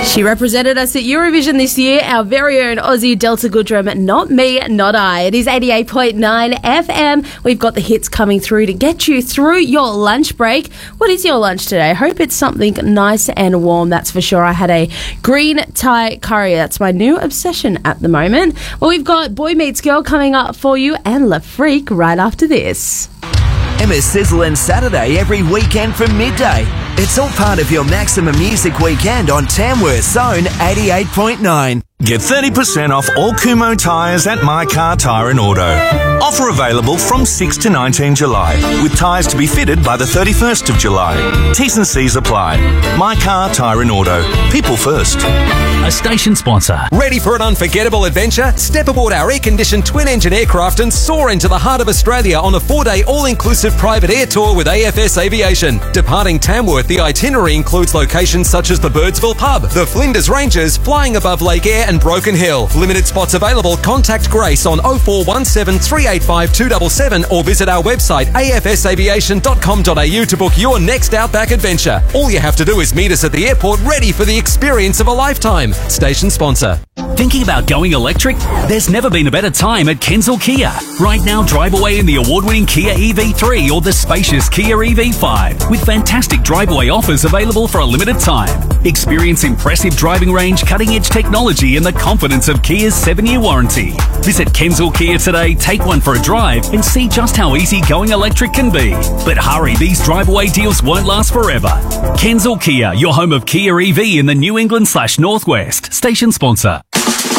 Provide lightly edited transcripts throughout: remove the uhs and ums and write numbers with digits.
She represented us at Eurovision this year, our very own Aussie Delta Goodrum. Not me, not I. It is 88.9 FM. We've got the hits coming through to get you through your lunch break. What is your lunch today? I hope it's something nice and warm, that's for sure. I had a green Thai curry. That's my new obsession at the moment. Well, we've got Boy Meets Girl coming up for you and La Freak right after this. Emma Sizzle and Saturday every weekend from midday. It's all part of your Maximum Music Weekend on Tamworth's Zone 88.9. Get 30% off all Kumho tyres at My Car Tyre & Auto. Offer available from 6 to 19 July, with tyres to be fitted by the 31st of July. T's and C's apply. My Car Tyre & Auto. People first. A station sponsor. Ready for an unforgettable adventure? Step aboard our air-conditioned twin-engine aircraft and soar into the heart of Australia on a 4-day all-inclusive private air tour with AFS Aviation. Departing Tamworth, the itinerary includes locations such as the Birdsville Pub, the Flinders Ranges, flying above Lake Eyre and Broken Hill. Limited spots available. Contact Grace on 0417 385 277 or visit our website afsaviation.com.au to book your next Outback adventure. All you have to do is meet us at the airport, ready for the experience of a lifetime. Station sponsor. Thinking about going electric? There's never been a better time at Kensal Kia. Right now, drive away in the award-winning Kia EV3 or the spacious Kia EV5 with fantastic drive-away offers available for a limited time. Experience impressive driving range, cutting-edge technology and the confidence of Kia's 7-year warranty. Visit Kensal Kia today, take one for a drive and see just how easy going electric can be. But hurry, these drive-away deals won't last forever. Kensal Kia, your home of Kia EV in the New England/Northwest. Station sponsor.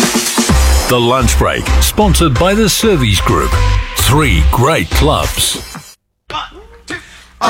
The Lunch Break, sponsored by the Servies Group. 3 great clubs.